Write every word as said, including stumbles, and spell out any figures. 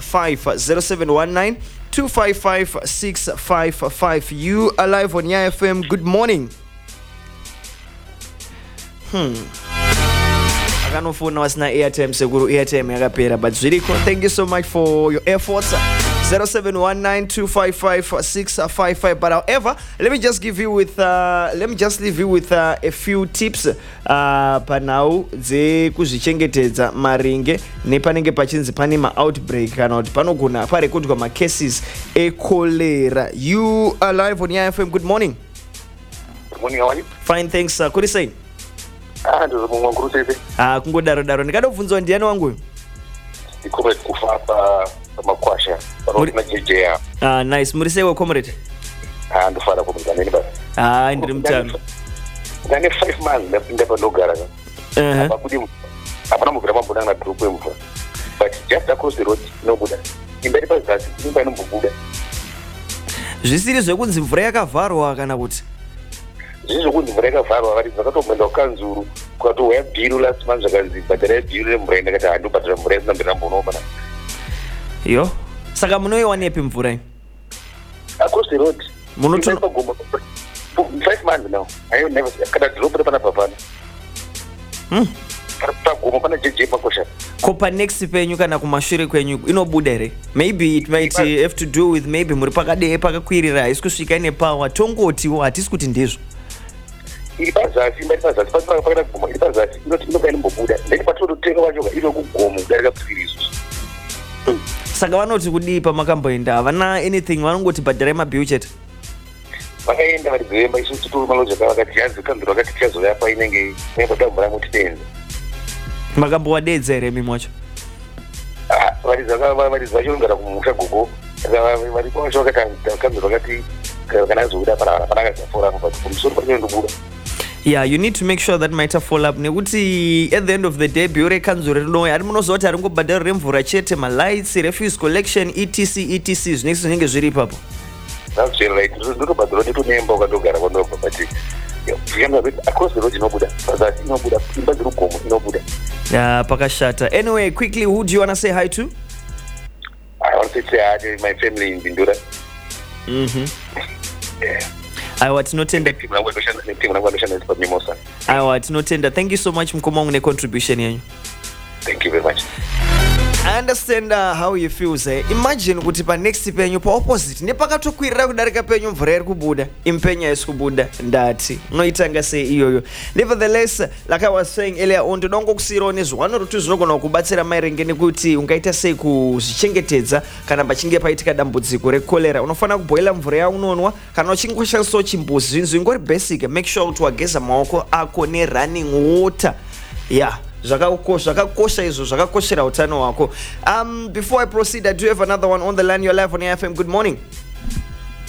five zero seven one nine two five five six five five. You are live on Nyaya F M. Good morning. Hmm. Akanofuna wasina airtime seguru airtime yakapera but zviriko. Thank you so much for your efforts. zero seven one nine two five five six five five. But however, let me just give you with uh, let me just leave you with uh, a few tips uh, panau ze kuzvichengetedza maringe nepanenge pachinzi pane ma outbreak kana kuti panogona parekodwa ma cases e cholera. You are live on Nyaya F M. Good morning. Good morning, how are you? Fine, thanks. Uh, kuri sei? Ah, ndo mungu ngurusebe. Ah, kungodaro daro. Ndikada kubvunzwa ndiani wangu? Ndikome kufa pa makwasha. Paroti na J J. Ah, nice. Muri sei wa comrade? Ah, ndofara kubvunza nini basi. Ah, ndiri mutano. Ndane five months ndapinda panogara. Eh. Apa kudi apana mugara mambona na group emva. But just across the road no buda. Imberi pazasi imba inombubuda. Zvisiri zvekunzi mvura yakavharwa kana kuti? Zvizo kunzi mvura yakavharwa vari zvakatomenda kanzuru kwato waya bhiru last month zvakanzi bhadhara bhiru remvura ndakati handobhadhara mvura isina mbira mbonoma. Yo. Saka munoiwanepi mvura iyi? Across the road. Munoto five months now. I never kada drop pana papana. Hmm. Pagoma pana J J pakosha. Kopa next penyu kana kumashure kwenyu inobuda here. Maybe it might uh, have to do with maybe muri pakade pakakwirira isku svika ine power tongotiwo hatisi kuti ndizvo. Ipazasi mbari pazasi pazasi pakada kugoma ipazasi inoti inoka inombobuda. Ndenge patototenga vachoka ino kugoma kudarika pfirizo. Saka vanoti kudii pamakamboenda havana anything vanongoti bhadhara mabhiu chete. Vakaenda vari dzemba isu titoro malojaka vakati yanzi kanzuro vakati tichazoya pa inenge nemboda mvura muti denze. Makambowadedza here imi mwacho? Ah, vari zaka vari zvachongara kumusha gogo. Vari kwacho vakati kanzuro vakati kana zoda para para kafora kwa kumusoro pa ndobuda. Yeah, you need to make sure that might fall up nekuti at the end of the day biure kanzuro rinoya ari munozoti ari ngobhadhara remvura chete ma lights refuse collection etc etc zvinenge zvinenge zviri ipapo. That's right. Ndiro badro ndito nemba ukadogara kwandobva but yanga bit across the road inobuda. Pazasi inobuda imba dziri kugomo inobuda. Yeah, pakashata. Anyway, quickly, who do you want to say hi to? I want to say hi to my family in Bindura. Mhm. Yeah. I want no tender. I want no tender. Thank you so much mkoma wangu ne contribution yenyu. Thank you very much. I understand uh, how you feel say. Imagine kuti pa next penyu pa opposite nepakatokwirira kudarika penyu mvura iri kubuda impenya isi kubuda ndati noitanga sei iyoyo. Nevertheless, like I was saying earlier on, ndongo kusiro nezvano rutu zvinogona kubatsira mairenge nekuti ungaita sei kuzvichengetedza kana pachinge paitika dambudziko rekolera. Unofana kuboila mvura yaunonwa kana uchingoshandisa chimbuzi zvinhu zvingori basic. Make sure kuti wageza maoko ako ne running water. Yeah. Zvakakosha zvakakosha izvo zvakakoshera utano hwako. Um before I proceed, I do have another one on the line. You're live on Nyaya F M. Good morning.